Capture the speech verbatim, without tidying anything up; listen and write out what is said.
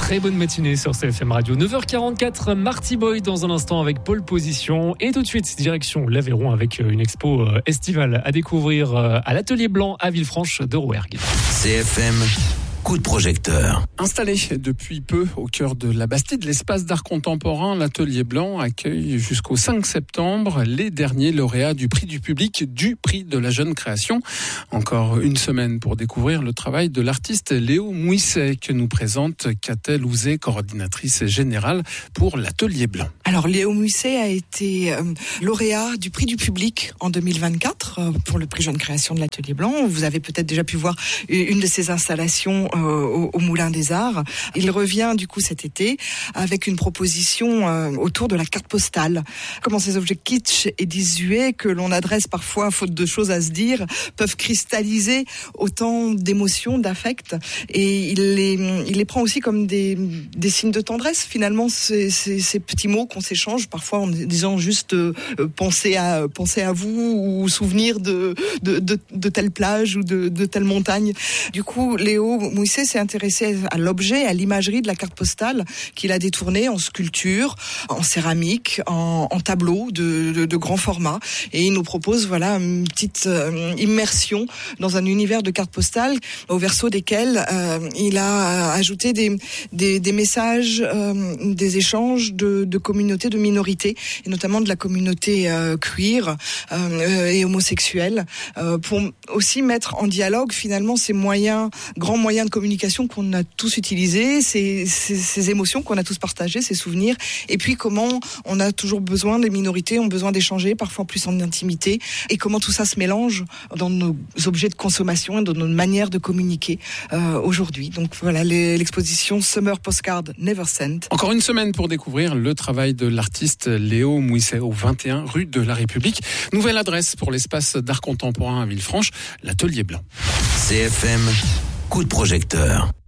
Très bonne matinée sur C F M Radio. neuf heures quarante-quatre, Marty Boy dans un instant avec Pole Position. Et tout de suite, direction l'Aveyron avec une expo estivale à découvrir à l'Atelier Blanc à Villefranche de Rouergue. C F M. Coup de projecteur. Installé depuis peu au cœur de la Bastide, l'espace d'art contemporain, l'Atelier Blanc accueille jusqu'au cinq septembre les derniers lauréats du prix du public, du prix de la jeune création. Encore une semaine pour découvrir le travail de l'artiste Léo Mouisset que nous présente Catel Ouzé, coordinatrice générale pour l'Atelier Blanc. Alors Léo Mouisset a été euh, lauréat du prix du public en deux mille vingt-quatre euh, pour le prix jeune création de l'Atelier Blanc. Vous avez peut-être déjà pu voir une de ses installations Au, au Moulin des Arts. Il revient du coup cet été avec une proposition euh, autour de la carte postale. Comment ces objets kitsch et désuets que l'on adresse parfois, faute de choses à se dire, peuvent cristalliser autant d'émotions, d'affects. Et il les, il les prend aussi comme des, des signes de tendresse. Finalement, ces, ces, ces petits mots qu'on s'échange parfois en disant juste euh, pensez à pensez à vous ou souvenir de de, de, de telle plage ou de, de telle montagne. Du coup, Léo Mouisset s'est intéressé à l'objet, à l'imagerie de la carte postale qu'il a détournée en sculpture, en céramique, en, en tableau de, de, de grand format. Et il nous propose voilà une petite euh, immersion dans un univers de cartes postales au verso desquelles euh, il a ajouté des, des, des messages, euh, des échanges de, de communautés, de minorités, et notamment de la communauté euh, queer euh, et homosexuelle, euh, pour aussi mettre en dialogue finalement ces moyens, grands moyens de communication qu'on a tous utilisés, ces, ces, ces émotions qu'on a tous partagées, ces souvenirs, et puis comment on a toujours besoin, les minorités ont besoin d'échanger, parfois plus en intimité, et comment tout ça se mélange dans nos objets de consommation et dans nos manières de communiquer euh, aujourd'hui. Donc voilà, les, l'exposition Summer Postcard Never Sent. Encore une semaine pour découvrir le travail de l'artiste Léo Mouisset au vingt et un rue de la République. Nouvelle adresse pour l'espace d'art contemporain à Villefranche, l'Atelier Blanc. C F M. Coup de projecteur.